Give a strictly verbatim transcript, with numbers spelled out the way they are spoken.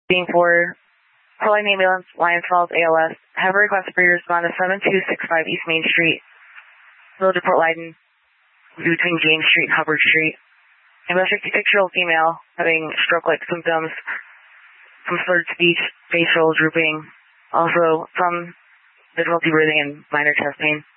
Being for Proline Ambulance, Lions Falls, A L S. Have a request for you to respond to seven two six five East Main Street, Village of Port Leyden, between James Street and Hubbard Street. And a fifty-six-year-old female having stroke-like symptoms from slurred speech, facial drooping, also some difficulty breathing and minor chest pain.